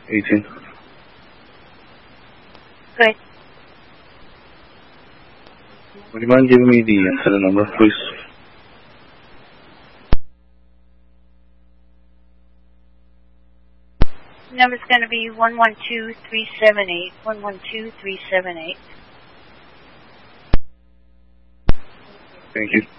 18. Good. Would you mind giving me the incident number, please? The number's going to be 112378. 112378. Thank you.